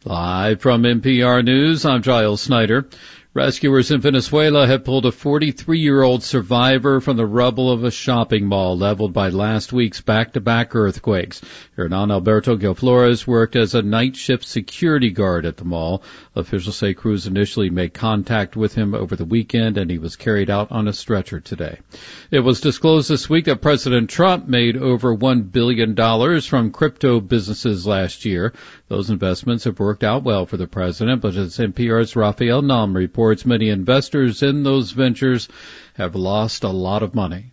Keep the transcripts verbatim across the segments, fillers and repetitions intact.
Live from N P R News, I'm Giles Snyder. Rescuers in Venezuela have pulled a forty-three-year-old survivor from the rubble of a shopping mall leveled by last week's back-to-back earthquakes. Hernan Alberto Gil Flores worked as a night shift security guard at the mall. Officials say crews initially made contact with him over the weekend, and he was carried out on a stretcher today. It was disclosed this week that President Trump made over one billion dollars from crypto businesses last year. Those investments have worked out well for the president, but as N P R's Raphael Nam reports, many investors in those ventures have lost a lot of money.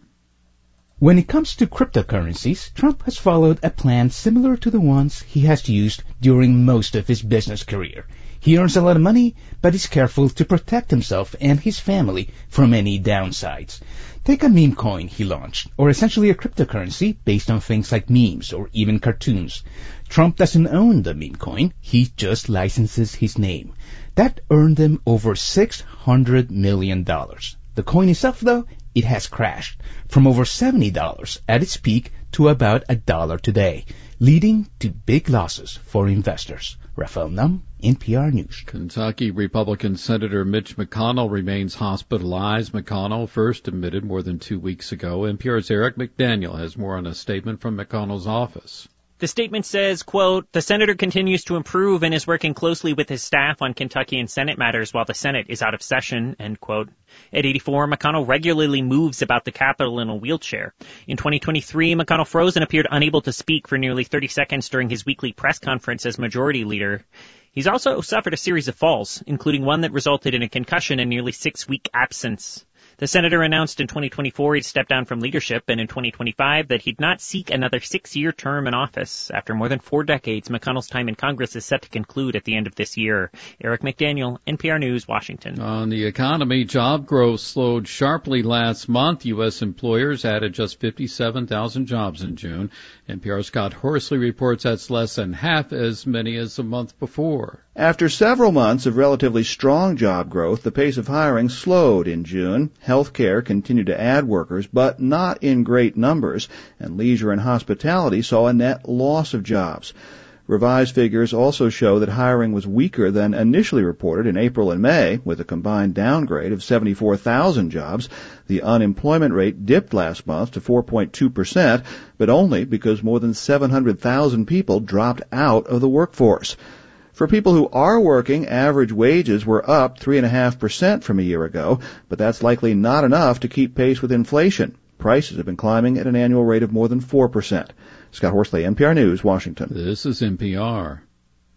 When it comes to cryptocurrencies, Trump has followed a plan similar to the ones he has used during most of his business career. He earns a lot of money, but is careful to protect himself and his family from any downsides. Take a meme coin he launched, or essentially a cryptocurrency based on things like memes or even cartoons. Trump doesn't own the meme coin, he just licenses his name. That earned him over six hundred million dollars. The coin itself, though, it has crashed from over seventy dollars at its peak to about a dollar today, leading to big losses for investors. Raphael Nam, N P R News. Kentucky Republican Senator Mitch McConnell remains hospitalized. McConnell first admitted more than two weeks ago. N P R's Eric McDaniel has more on a statement from McConnell's office. The statement says, quote, the senator continues to improve and is working closely with his staff on Kentucky and Senate matters while the Senate is out of session, end quote. At eighty-four, McConnell regularly moves about the Capitol in a wheelchair. In twenty twenty-three, McConnell froze and appeared unable to speak for nearly thirty seconds during his weekly press conference as majority leader. He's also suffered a series of falls, including one that resulted in a concussion and nearly six-week absence. The senator announced in twenty twenty-four he'd step down from leadership, and in twenty twenty-five that he'd not seek another six-year term in office. After more than four decades, McConnell's time in Congress is set to conclude at the end of this year. Eric McDaniel, N P R News, Washington. On the economy, job growth slowed sharply last month. U S employers added just fifty-seven thousand jobs in June. N P R's Scott Horsley reports that's less than half as many as the month before. After several months of relatively strong job growth, the pace of hiring slowed in June. Healthcare continued to add workers, but not in great numbers, and leisure and hospitality saw a net loss of jobs. Revised figures also show that hiring was weaker than initially reported in April and May, with a combined downgrade of seventy-four thousand jobs. The unemployment rate dipped last month to four point two percent, but only because more than seven hundred thousand people dropped out of the workforce. For people who are working, average wages were up three point five percent from a year ago, but that's likely not enough to keep pace with inflation. Prices have been climbing at an annual rate of more than four percent. Scott Horsley, N P R News, Washington. This is N P R.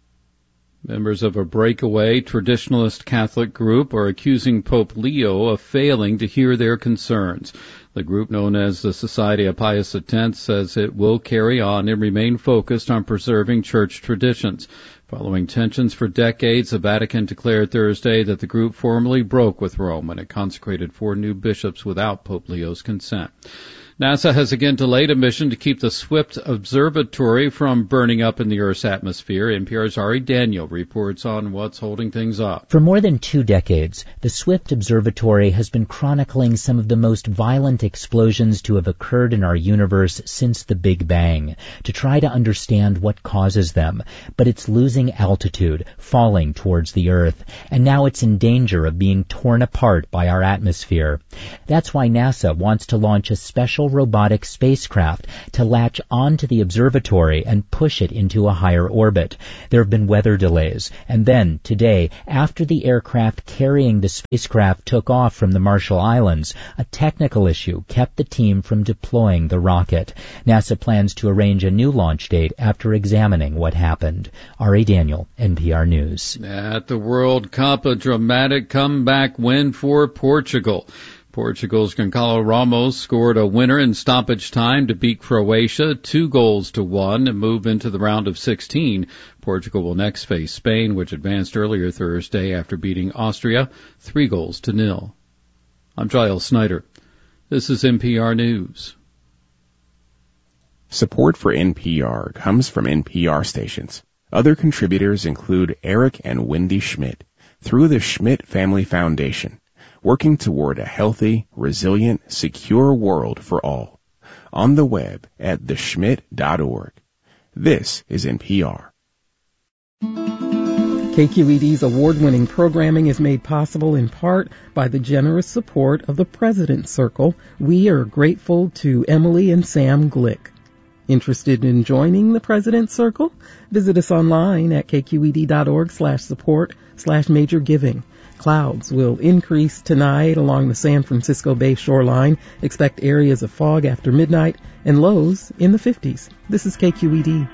Members of a breakaway traditionalist Catholic group are accusing Pope Leo of failing to hear their concerns. The group, known as the Society of Pius X, says it will carry on and remain focused on preserving church traditions. Following tensions for decades, the Vatican declared Thursday that the group formally broke with Rome when it consecrated four new bishops without Pope Leo's consent. NASA has again delayed a mission to keep the SWIFT observatory from burning up in the Earth's atmosphere. N P R's Ari Daniel reports on what's holding things up. For more than two decades, the SWIFT observatory has been chronicling some of the most violent explosions to have occurred in our universe since the Big Bang, to try to understand what causes them. But it's losing altitude, falling towards the Earth, and now it's in danger of being torn apart by our atmosphere. That's why NASA wants to launch a special robotic spacecraft to latch onto the observatory and push it into a higher orbit. There have been weather delays, and then, today, after the aircraft carrying the spacecraft took off from the Marshall Islands, a technical issue kept the team from deploying the rocket. NASA plans to arrange a new launch date after examining what happened. Ari Daniel, N P R News. At the World Cup, a dramatic comeback win for Portugal. Portugal's Goncalo Ramos scored a winner in stoppage time to beat Croatia two goals to one and move into the round of sixteen. Portugal will next face Spain, which advanced earlier Thursday after beating Austria three goals to nil. I'm Giles Snyder. This is N P R News. Support for N P R comes from N P R stations. Other contributors include Eric and Wendy Schmidt through the Schmidt Family Foundation, working toward a healthy, resilient, secure world for all. On the web at the schmidt dot org. This is N P R. K Q E D's award-winning programming is made possible in part by the generous support of the President's Circle. We are grateful to Emily and Sam Glick. Interested in joining the President's Circle? Visit us online at kqed.org slash support slash major giving. Clouds will increase tonight along the San Francisco Bay shoreline. Expect areas of fog after midnight and lows in the fifties. This is K Q E D.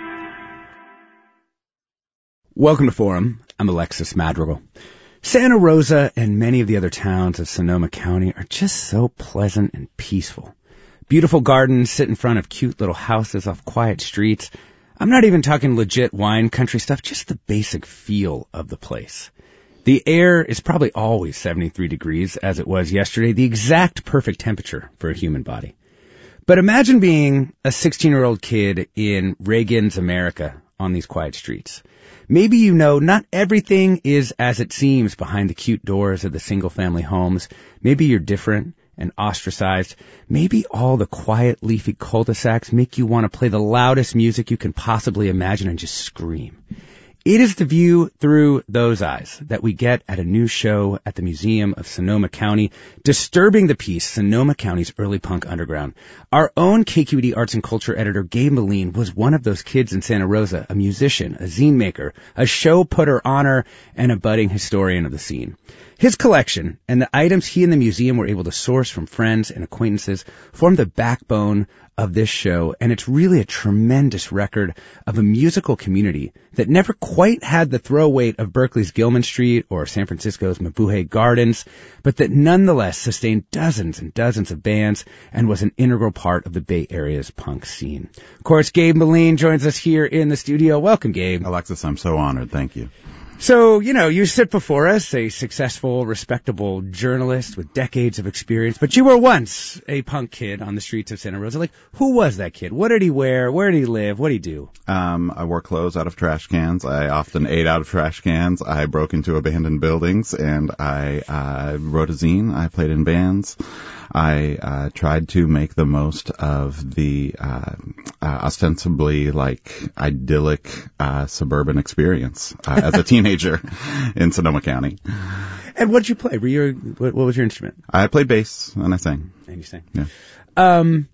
Welcome to Forum. I'm Alexis Madrigal. Santa Rosa and many of the other towns of Sonoma County are just so pleasant and peaceful. Beautiful gardens sit in front of cute little houses off quiet streets. I'm not even talking legit wine country stuff, just the basic feel of the place. The air is probably always seventy-three degrees, as it was yesterday, the exact perfect temperature for a human body. But imagine being a sixteen-year-old kid in Reagan's America on these quiet streets. Maybe you know not everything is as it seems behind the cute doors of the single-family homes. Maybe you're different and ostracized. Maybe all the quiet, leafy cul-de-sacs make you want to play the loudest music you can possibly imagine and just scream. It is the view through those eyes that we get at a new show at the Museum of Sonoma County, disturbing the piece, Sonoma County's Early Punk Underground. Our own K Q E D Arts and Culture editor, Gabe Moline, was one of those kids in Santa Rosa, a musician, a zine maker, a show putter honor, and a budding historian of the scene. His collection and the items he and the museum were able to source from friends and acquaintances form the backbone of this show, and it's really a tremendous record of a musical community that never quite had the throw weight of Berkeley's Gilman Street or San Francisco's Mabuhay Gardens, but that nonetheless sustained dozens and dozens of bands and was an integral part of the Bay Area's punk scene. Of course, Gabe Moline joins us here in the studio. Welcome, Gabe. Alexis, I'm so honored. Thank you. So, you know, you sit before us, a successful, respectable journalist with decades of experience, but you were once a punk kid on the streets of Santa Rosa. Like, who was that kid? What did he wear? Where did he live? What did he do? Um, I wore clothes out of trash cans. I often ate out of trash cans. I broke into abandoned buildings, and I uh, wrote a zine. I played in bands. I uh, tried to make the most of the uh, uh, ostensibly, like, idyllic uh, suburban experience uh, as a teenager in Sonoma County. And what did you play? Were you, what, what was your instrument? I played bass, and I sang. And you sang? Yeah. Um,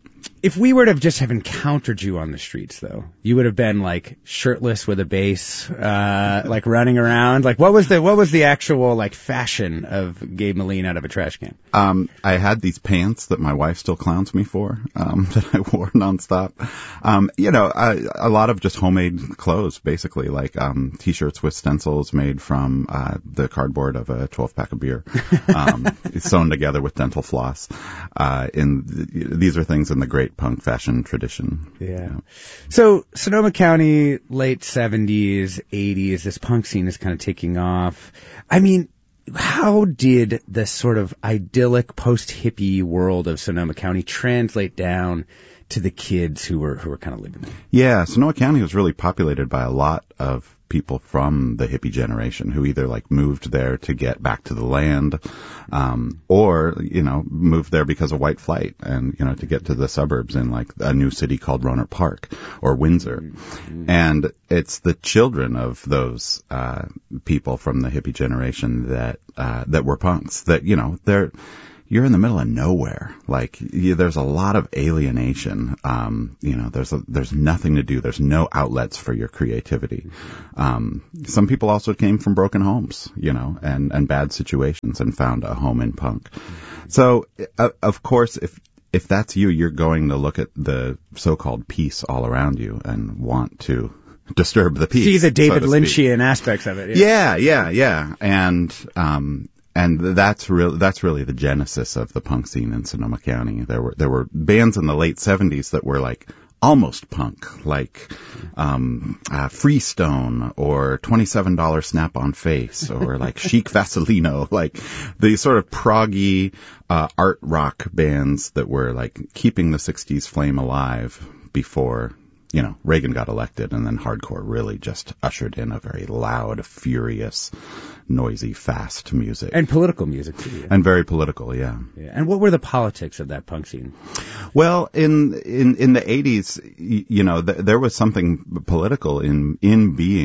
if we were to have just have encountered you on the streets, though, you would have been, like, shirtless with a bass, uh, like, running around. Like, what was the what was the actual, like, fashion of Gabe Moline out of a trash can? Um, I had these pants that my wife still clowns me for, um, that I wore nonstop. Um, you know, I, a lot of just homemade clothes, basically, like, um, t-shirts with stencils made from, uh, the cardboard of a twelve pack of beer, um, sewn together with dental floss. Uh, in, th- these are things in the great punk fashion tradition. Yeah. You know. So, Sonoma County, late seventies, eighties, this punk scene is kind of taking off. I mean, how did the sort of idyllic post-hippie world of Sonoma County translate down to the kids who were who were kind of living there? Yeah, Sonoma County was really populated by a lot of people from the hippie generation who either like moved there to get back to the land, um, or, you know, moved there because of white flight and, you know, to get to the suburbs in like a new city called Rohnert Park or Windsor. Mm-hmm. And it's the children of those, uh, people from the hippie generation that, uh, that were punks that, you know, they're, you're in the middle of nowhere. Like, you, there's a lot of alienation. Um, you know, there's a, there's nothing to do. There's no outlets for your creativity. Um, some people also came from broken homes, you know, and, and bad situations and found a home in punk. So, uh, of course, if, if that's you, you're going to look at the so-called peace all around you and want to disturb the peace. See the David so Lynchian aspects of it. Yeah, yeah, yeah. yeah. And, um, And that's really, that's really the genesis of the punk scene in Sonoma County. There were, there were bands in the late seventies that were like almost punk, like, um, uh, Freestone or twenty-seven dollars Snap-on Face or like Chic Vaseline, like these sort of proggy, uh, art rock bands that were like keeping the sixties flame alive before, you know, Reagan got elected, and then hardcore really just ushered in a very loud, furious, noisy, fast music. And political music, too. Yeah. And very political, yeah. yeah. And what were the politics of that punk scene? Well, in in, in the eighties, you, you know, th- there was something political in in being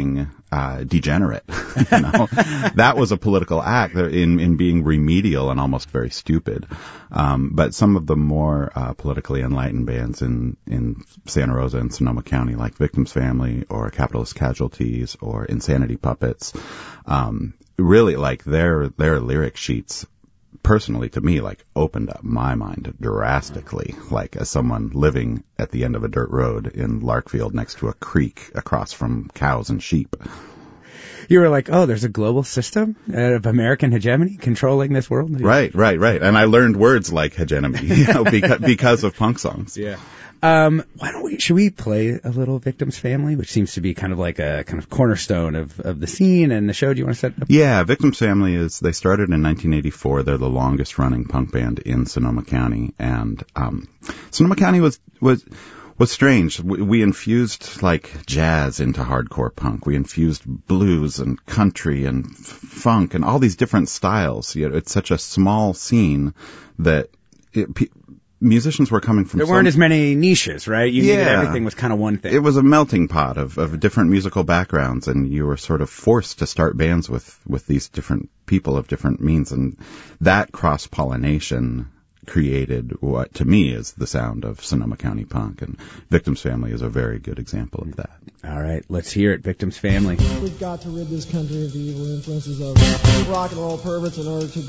uh, degenerate. You know, that was a political act in in being remedial and almost very stupid. Um, but some of the more uh, politically enlightened bands in in Santa Rosa and Sonoma County, like Victims Family or Capitalist Casualties or Insanity Puppets, um, really like their their lyric sheets, personally to me, like opened up my mind drastically, like as someone living at the end of a dirt road in Larkfield next to a creek across from cows and sheep. You were like, oh, there's a global system of American hegemony controlling this world? Right, right, right. And I learned words like hegemony, you know, because, because of punk songs. Yeah. Um, why don't we, should we play a little Victims Family, which seems to be kind of like a kind of cornerstone of, of the scene and the show? Do you want to set it up? Yeah, Victims Family is, they started in nineteen eighty-four. They're the longest running punk band in Sonoma County. And, um, Sonoma County was, was, was strange. We, we infused like jazz into hardcore punk. We infused blues and country and f- funk and all these different styles. You know, it's such a small scene that it, pe- musicians were coming from. There weren't some, as many niches, right? You yeah, needed everything was kind of one thing. It was a melting pot of, of different musical backgrounds, and you were sort of forced to start bands with, with these different people of different means, and that cross-pollination created what to me is the sound of Sonoma County punk, and Victims Family is a very good example of that. All right, let's hear it, Victims Family. We've got to rid this country of the evil influences of rock and roll perverts in order to